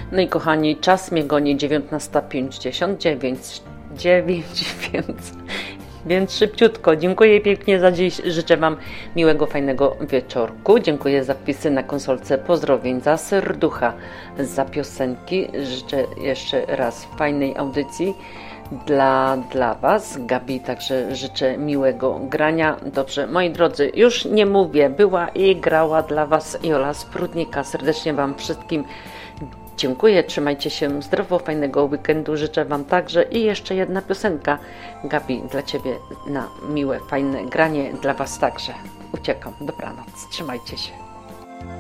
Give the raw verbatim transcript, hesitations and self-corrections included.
No i kochani, czas mnie goni, dziewiętnasta pięćdziesiąt dziewięć, więc, więc szybciutko. Dziękuję pięknie za dziś, życzę Wam miłego, fajnego wieczorku. Dziękuję za wpisy na konsolce, pozdrowień, za serducha, za piosenki. Życzę jeszcze raz fajnej audycji dla, dla Was, Gabi, także życzę miłego grania. Dobrze, moi drodzy, już nie mówię, była i grała dla Was Jola z Prudnika. Serdecznie Wam wszystkim dziękuję, trzymajcie się zdrowo, fajnego weekendu życzę Wam także i jeszcze jedna piosenka, Gabi, dla Ciebie na miłe, fajne granie, dla Was także. Uciekam, dobranoc, trzymajcie się.